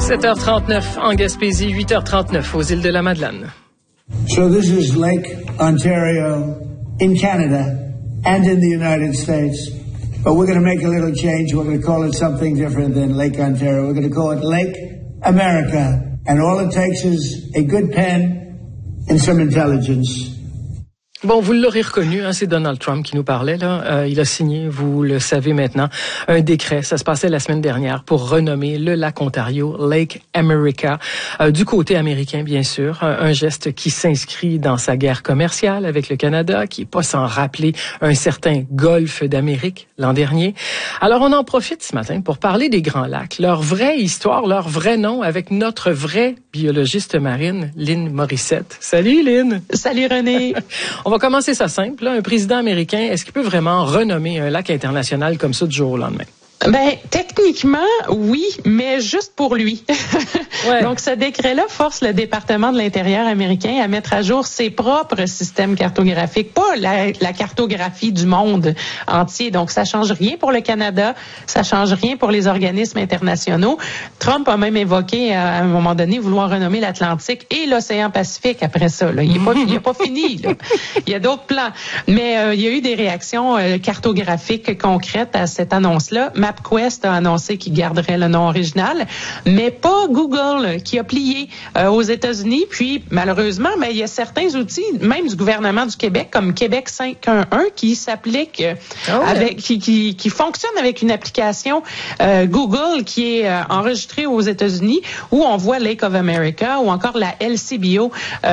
7h39 en Gaspésie, 8h39 aux îles de la Madeleine. So this is Lake Ontario in Canada and in the United States. But we're going to make a little change. We're going to call it something different than Lake Ontario. We're going to call it Lake America. And all it takes is a good pen and some intelligence. Bon, vous l'aurez reconnu, hein, c'est Donald Trump qui nous parlait, là. Il a signé, vous le savez maintenant, un décret, ça se passait la semaine dernière, pour renommer le lac Ontario Lake America, du côté américain, bien sûr. Un geste qui s'inscrit dans sa guerre commerciale avec le Canada, qui est pas sans rappeler un certain golfe d'Amérique l'an dernier. Alors, on en profite ce matin pour parler des Grands Lacs, leur vraie histoire, leur vrai nom, avec notre vraie biologiste marine, Lynn Morissette. Salut, Lynn! Salut, René! On va commencer ça simple. Là. Un président américain, est-ce qu'il peut vraiment renommer un lac international comme ça du jour au lendemain? Ben, techniquement, oui, mais juste pour lui. Ouais. Donc, ce décret-là force le département de l'Intérieur américain à mettre à jour ses propres systèmes cartographiques, pas la cartographie du monde entier. Donc, ça change rien pour le Canada, ça change rien pour les organismes internationaux. Trump a même évoqué, à un moment donné, vouloir renommer l'Atlantique et l'océan Pacifique après ça. Là. Il n'est pas fini. Là. Il y a d'autres plans. Mais il y a eu des réactions cartographiques concrètes à cette annonce-là. MapQuest a annoncé qu'il garderait le nom original, mais pas Google qui a plié aux États-Unis. Puis, malheureusement, mais il y a certains outils, même du gouvernement du Québec, comme Québec 511, qui s'appliquent qui fonctionnent avec une application Google qui est enregistrée aux États-Unis, où on voit Lake of America, ou encore la LCBO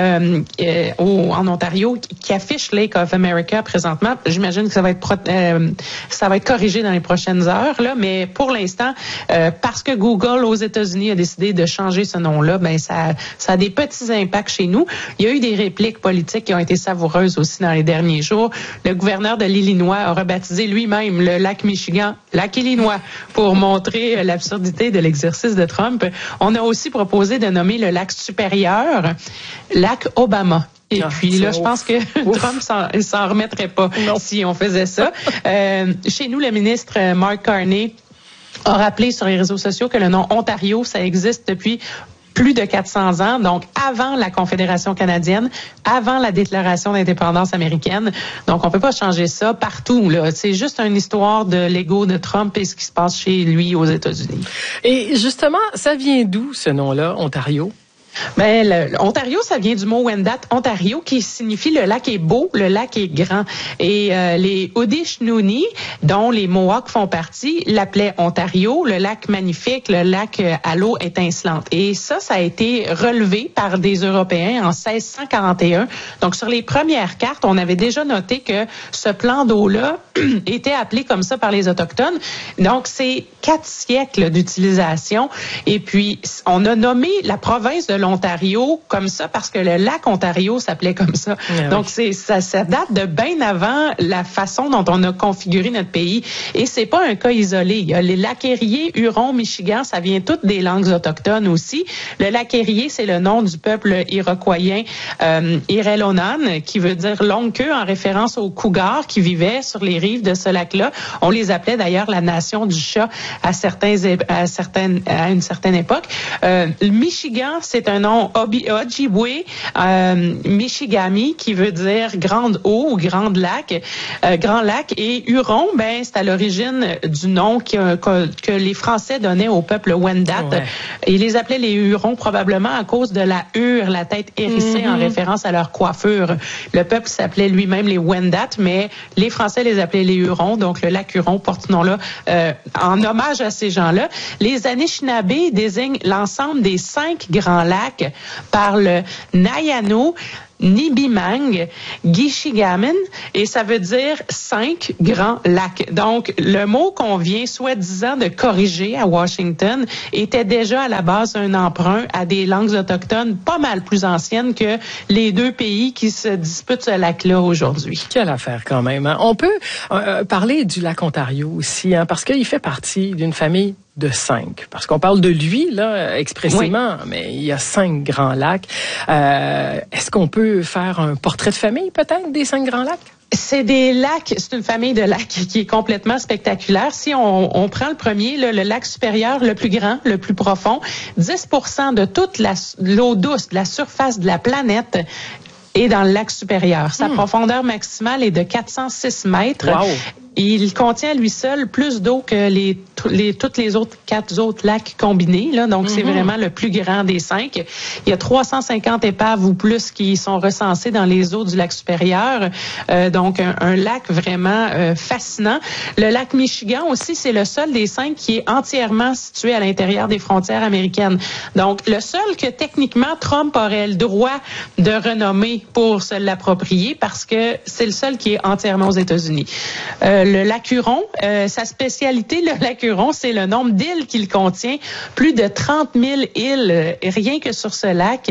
en Ontario, qui affiche Lake of America présentement. J'imagine que ça va être corrigé dans les prochaines heures. Là, mais pour l'instant, parce que Google aux États-Unis a décidé de changer ce nom-là, ben ça a des petits impacts chez nous. Il y a eu des répliques politiques qui ont été savoureuses aussi dans les derniers jours. Le gouverneur de l'Illinois a rebaptisé lui-même le lac Michigan, lac Illinois, pour montrer l'absurdité de l'exercice de Trump. On a aussi proposé de nommer le lac supérieur lac Obama. Et puis là, je pense que Trump s'en remettrait pas si on faisait ça. Chez nous, le ministre Mark Carney a rappelé sur les réseaux sociaux que le nom Ontario, ça existe depuis plus de 400 ans, donc avant la Confédération canadienne, avant la déclaration d'indépendance américaine. Donc, on peut pas changer ça partout, là. C'est juste une histoire de l'ego de Trump et ce qui se passe chez lui aux États-Unis. Et justement, ça vient d'où, ce nom-là, Ontario? Ben, Ontario, ça vient du mot Wendat, Ontario, qui signifie le lac est beau, le lac est grand. Et les Haudenosaunee, dont les Mohawks font partie, l'appelaient Ontario, le lac magnifique, le lac à l'eau étincelante. Et ça a été relevé par des Européens en 1641. Donc, sur les premières cartes, on avait déjà noté que ce plan d'eau-là était appelé comme ça par les Autochtones. Donc, c'est 4 siècles d'utilisation. Et puis, on a nommé la province de l'Ontario comme ça parce que le lac Ontario s'appelait comme ça. Ah, donc, ça date de bien avant la façon dont on a configuré notre pays. Et c'est pas un cas isolé. Il y a les lacs Erie, Huron, Michigan, ça vient toutes des langues autochtones aussi. Le lac Erie, c'est le nom du peuple iroquoien Irelonan, qui veut dire longue queue en référence aux cougars qui vivaient sur les rives de ce lac-là. On les appelait d'ailleurs la nation du chat à une certaine époque. Le Michigan, c'est un nom Ojibwe, Michigami, qui veut dire grande eau ou grand lac. Et Huron, ben c'est à l'origine du nom que les Français donnaient au peuple Wendat. Ouais. Ils les appelaient les Hurons probablement à cause de la hure, la tête hérissée, en référence à leur coiffure. Le peuple s'appelait lui-même les Wendat, mais les Français les appelaient les Hurons. Donc le lac Huron porte ce nom-là en hommage à ces gens-là. Les Anishinaabe désignent l'ensemble des 5 grands lacs par le Nayano, Nibimang, Gishigamen, et ça veut dire 5 grands lacs. Donc, le mot qu'on vient soi-disant de corriger à Washington était déjà à la base un emprunt à des langues autochtones pas mal plus anciennes que les 2 pays qui se disputent ce lac-là aujourd'hui. Quelle affaire quand même. Hein? On peut parler du lac Ontario aussi, hein, parce qu'il fait partie d'une famille de 5. Parce qu'on parle de lui, là, expressément, oui. Mais il y a 5 grands lacs. Est-ce qu'on peut faire un portrait de famille, peut-être, des 5 grands lacs? C'est des lacs, c'est une famille de lacs qui est complètement spectaculaire. Si on prend le premier, le lac supérieur, le plus grand, le plus profond, 10% de toute l'eau douce de la surface de la planète est dans le lac supérieur. Sa profondeur maximale est de 406 mètres. Wow. Il contient à lui seul plus d'eau que toutes les autres 4 autres lacs combinés. Là. Donc, c'est vraiment le plus grand des 5. Il y a 350 épaves ou plus qui sont recensées dans les eaux du lac supérieur. Donc, un lac vraiment fascinant. Le lac Michigan aussi, c'est le seul des 5 qui est entièrement situé à l'intérieur des frontières américaines. Donc, le seul que techniquement Trump aurait le droit de renommer pour se l'approprier parce que c'est le seul qui est entièrement aux États-Unis. Le lac Huron, sa spécialité, le lac Huron, c'est le nombre d'îles qu'il contient. Plus de 30 000 îles, rien que sur ce lac.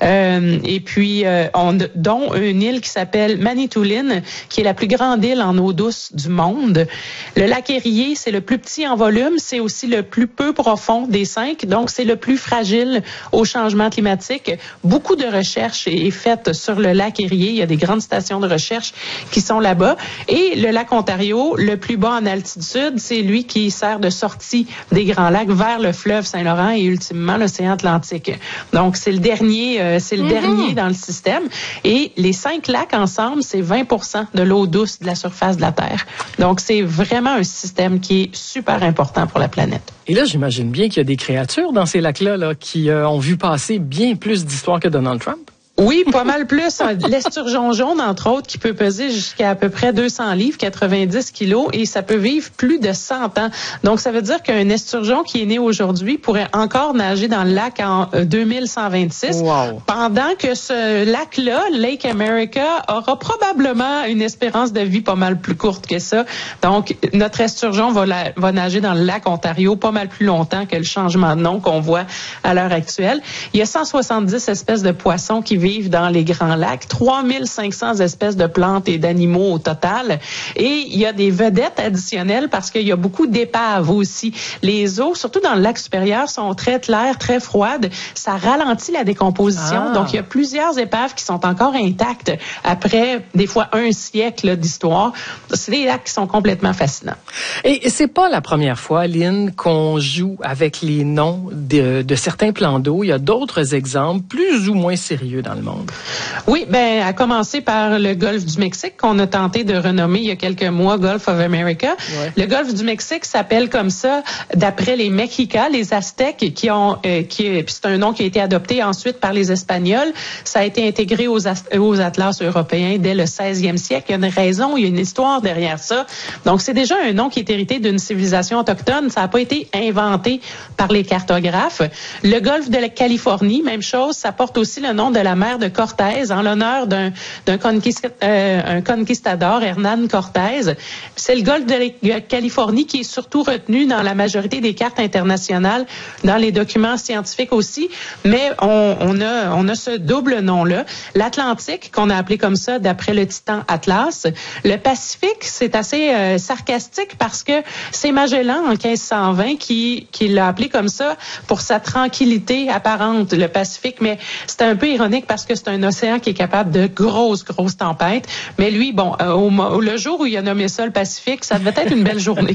Et puis, dont une île qui s'appelle Manitoulin, qui est la plus grande île en eau douce du monde. Le lac Erie, c'est le plus petit en volume. C'est aussi le plus peu profond des 5. Donc, c'est le plus fragile au changement climatique. Beaucoup de recherches est faite sur le lac Erie. Il y a des grandes stations de recherche qui sont là-bas. Et le lac Ontario, le plus bas en altitude, c'est lui qui sert de sortie des Grands Lacs vers le fleuve Saint-Laurent et ultimement l'océan Atlantique. Donc, c'est le dernier dans le système. Et les 5 lacs ensemble, c'est 20% de l'eau douce de la surface de la Terre. Donc, c'est vraiment un système qui est super important pour la planète. Et là, j'imagine bien qu'il y a des créatures dans ces lacs-là qui ont vu passer bien plus d'histoires que Donald Trump. Oui, pas mal plus. L'esturgeon jaune, entre autres, qui peut peser jusqu'à à peu près 200 livres, 90 kilos, et ça peut vivre plus de 100 ans. Donc, ça veut dire qu'un esturgeon qui est né aujourd'hui pourrait encore nager dans le lac en 2126. Wow. Pendant que ce lac-là, Lake America, aura probablement une espérance de vie pas mal plus courte que ça. Donc, notre esturgeon va nager dans le lac Ontario pas mal plus longtemps que le changement de nom qu'on voit à l'heure actuelle. Il y a 170 espèces de poissons qui vivent dans les Grands Lacs, 3500 espèces de plantes et d'animaux au total. Et il y a des vedettes additionnelles parce qu'il y a beaucoup d'épaves aussi. Les eaux, surtout dans le lac supérieur, sont très claires, très froides. Ça ralentit la décomposition. Donc, il y a plusieurs épaves qui sont encore intactes après, des fois, un siècle d'histoire. C'est des lacs qui sont complètement fascinants. Et c'est pas la première fois, Lynn, qu'on joue avec les noms de certains plans d'eau. Il y a d'autres exemples plus ou moins sérieux dans le monde. Oui, à commencer par le golfe du Mexique qu'on a tenté de renommer il y a quelques mois Gulf of America. Ouais. Le golfe du Mexique s'appelle comme ça d'après les Mexicas, les Aztèques puis c'est un nom qui a été adopté ensuite par les Espagnols. Ça a été intégré aux atlas européens dès le 16e siècle. Il y a une raison, il y a une histoire derrière ça. Donc c'est déjà un nom qui est hérité d'une civilisation autochtone. Ça n'a pas été inventé par les cartographes. Le golfe de la Californie, même chose, ça porte aussi le nom de la mer de Cortés en l'honneur d'un conquistador, Hernán Cortés. C'est le golfe de la Californie qui est surtout retenu dans la majorité des cartes internationales, dans les documents scientifiques aussi, mais on a ce double nom-là. L'Atlantique, qu'on a appelé comme ça d'après le titan Atlas. Le Pacifique, c'est assez sarcastique parce que c'est Magellan en 1520 qui l'a appelé comme ça pour sa tranquillité apparente, le Pacifique, mais c'est un peu ironique parce que c'est un océan qui est capable de grosses tempêtes. Mais lui, le jour où il a nommé ça le Pacifique, ça devait être une belle journée.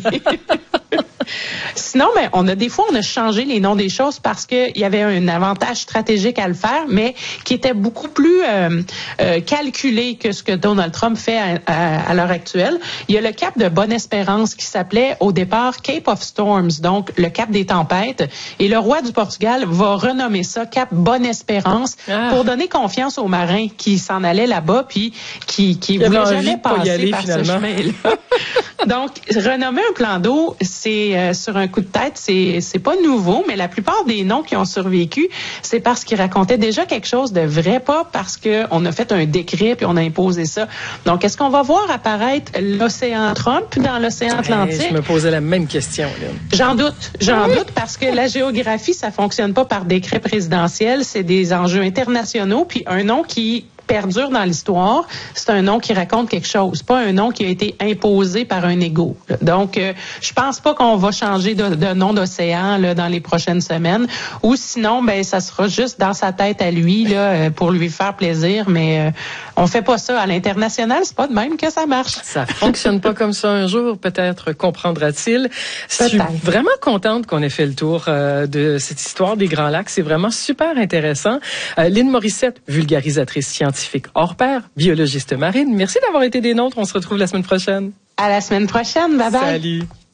Sinon, on a changé les noms des choses parce qu'il y avait un avantage stratégique à le faire, mais qui était beaucoup plus calculé que ce que Donald Trump fait à l'heure actuelle. Il y a le cap de Bonne-Espérance qui s'appelait au départ Cape of Storms, donc le cap des tempêtes. Et le roi du Portugal va renommer ça Cap Bonne-Espérance pour donner confiance aux marins qui s'en allaient là-bas puis qui voulaient jamais passer par ce chemin-là. Donc, renommer un plan d'eau, c'est sur un coup de tête, c'est pas nouveau, mais la plupart des noms qui ont survécu, c'est parce qu'ils racontaient déjà quelque chose de vrai, pas parce que on a fait un décret puis on a imposé ça. Donc, est-ce qu'on va voir apparaître l'océan Trump dans l'océan Atlantique? Je me posais la même question. Là. J'en doute parce que la géographie, ça fonctionne pas par décret présidentiel, c'est des enjeux internationaux, puis un nom qui perdure dans l'histoire, c'est un nom qui raconte quelque chose, pas un nom qui a été imposé par un ego. Donc, je pense pas qu'on va changer de nom d'océan là, dans les prochaines semaines, ou sinon, ben ça sera juste dans sa tête à lui là, pour lui faire plaisir, mais on fait pas ça à l'international, c'est pas de même que ça marche. Ça fonctionne pas comme ça un jour, peut-être comprendra-t-il. Je suis vraiment contente qu'on ait fait le tour de cette histoire des Grands Lacs, c'est vraiment super intéressant. Lynn Morissette, vulgarisatrice scientifique hors pair, biologiste marine, merci d'avoir été des nôtres, on se retrouve la semaine prochaine. À la semaine prochaine, bye bye. Salut.